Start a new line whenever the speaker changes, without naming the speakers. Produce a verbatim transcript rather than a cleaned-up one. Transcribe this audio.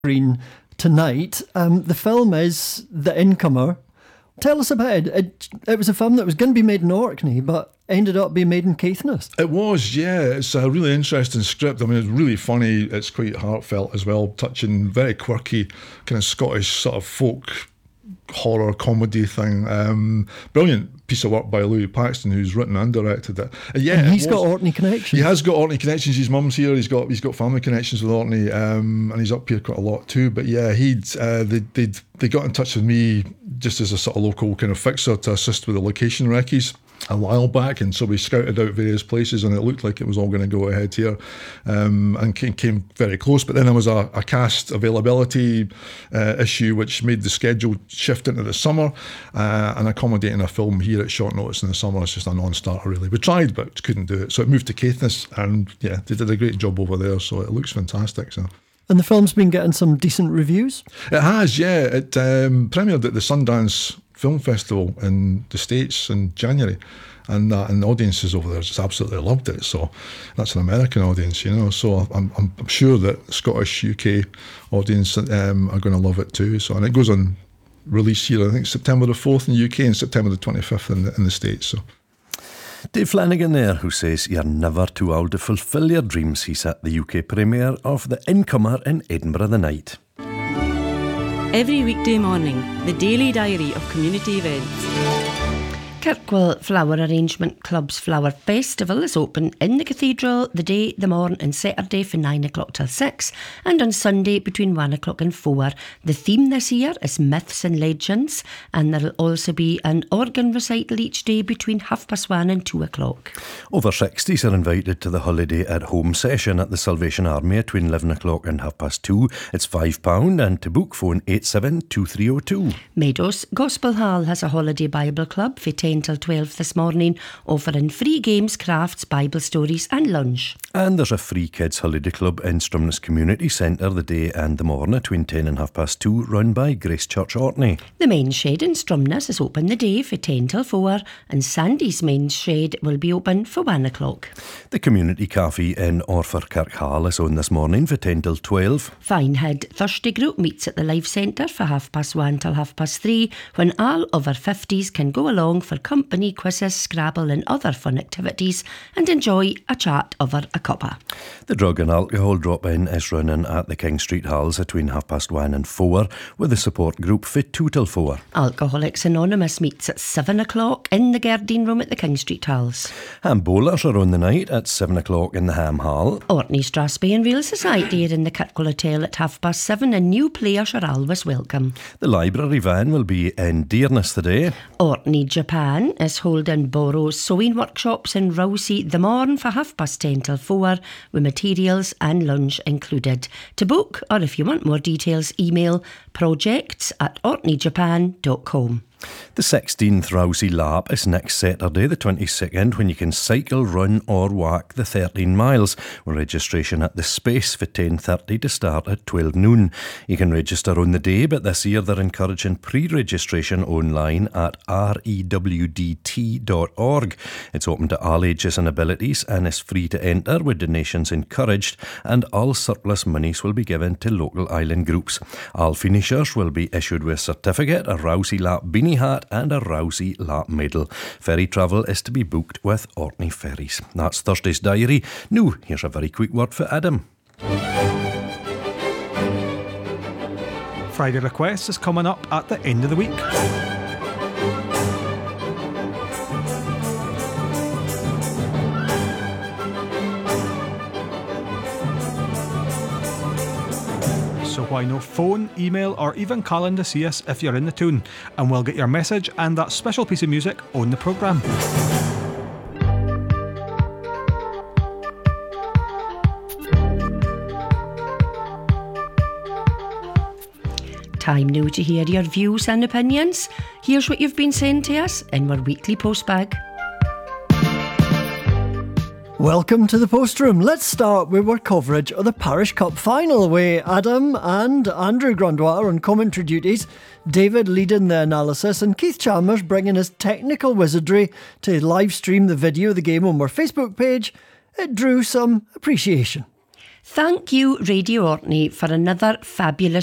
screen tonight. Um, the film is The Incomer. Tell us about it. it. It was a film that was going to be made in Orkney, but ended up being made in Caithness.
It was, yeah. It's a really interesting script. I mean, it's really funny. It's quite heartfelt as well, touching, very quirky, kind of Scottish sort of folk horror comedy thing. Um, brilliant piece of work by Louis Paxton, who's written and directed it. Uh, yeah,
and he's
it was,
got Orkney connections.
He has got Orkney connections. His mum's here. He's got he's got family connections with Orkney, um, and he's up here quite a lot too. But yeah, he'd uh, they they they got in touch with me just as a sort of local kind of fixer to assist with the location recce's a while back, and so we scouted out various places, and it looked like it was all going to go ahead here, um, and came, came very close. But then there was a, a cast availability uh, issue which made the schedule shift into the summer, uh, and accommodating a film here at short notice in the summer is just a non-starter really. We tried but couldn't do it, so it moved to Caithness, and yeah, they did a great job over there, so it looks fantastic. So.
And the film's been getting some decent reviews?
It has, yeah. It um, premiered at the Sundance Film Festival in the States in January, and uh, and the audiences over there just absolutely loved it. So that's an American audience, you know. So I'm I'm sure that Scottish U K audience um, are going to love it too. So and it goes on release here, I think September the fourth in the U K and September the twenty-fifth in the, in the States. So.
Dave Flanagan there, who says you're never too old to fulfil your dreams. He's at the U K premiere of The Incomer in Edinburgh the night.
Every weekday morning, the daily diary of community events.
Kirkwall Flower Arrangement Club's Flower Festival is open in the Cathedral the day, the morn and Saturday from nine o'clock till six, and on Sunday between one o'clock and four. The theme this year is Myths and Legends, and there'll also be an organ recital each day between half past one and two o'clock.
Over sixties are invited to the Holiday at Home session at the Salvation Army between eleven o'clock and half past two. It's five pounds, and to book phone eight seven two three oh two.
Meadows Gospel Hall has a holiday Bible club for ten till twelve this morning, offering free games, crafts, Bible stories and lunch.
And there's a free kids holiday club in Stromness Community Centre the day and the morning between ten and half past two, run by Grace Church Orkney.
The men's shed in Stromness is open the day for ten till four, and Sandy's men's shed will be open for one o'clock.
The community cafe in Orford Kirk Hall is on this morning for ten till twelve.
Finehead Thirsty Group meets at the Life Centre for half past one till half past three, when all over fifties can go along for company, quizzes, Scrabble and other fun activities and enjoy a chat over a cuppa.
The drug and alcohol drop-in is running at the King Street Halls between half past one and four, with a support group for two till four.
Alcoholics Anonymous meets at seven o'clock in the Gardine Room at the King Street Halls.
Ham bowlers are on the night at seven o'clock in the Ham Hall.
Orkney Strathspey and Rail Society are in the Kirkwall Hotel at half past seven, and new players are always welcome.
The library van will be in Dearness today.
Orkney Japan is holding Borrow sewing workshops in Rousey the morn for half past ten till four, with materials and lunch included. To book, or if you want more details, email projects at orkney japan dot com.
The sixteenth Rousey Lap is next Saturday the twenty-second, when you can cycle, run or walk the thirteen miles, with registration at the Space for ten thirty to start at twelve noon. You can register on the day, but this year they're encouraging pre-registration online at rewdt dot org. It's open to all ages and abilities and is free to enter, with donations encouraged, and all surplus monies will be given to local island groups. All finishers will be issued with a certificate, a Rousey Lap beanie hat and a Rousey Lap medal. Ferry travel is to be booked with Orkney Ferries. That's Thursday's diary. Now, here's a very quick word for Adam.
Friday Requests is coming up at the end of the week. So why no phone, email or even call in to see us if you're in the tune, and we'll get your message and that special piece of music on the programme.
Time now to hear your views and opinions. Here's what you've been saying to us in our weekly postbag.
Welcome to the Post Room. Let's start with our coverage of the Parish Cup final, where Adam and Andrew Grundwater on commentary duties, David leading the analysis, and Keith Chalmers bringing his technical wizardry to live stream the video of the game on our Facebook page. It drew some appreciation.
Thank you, Radio Orkney, for another fabulous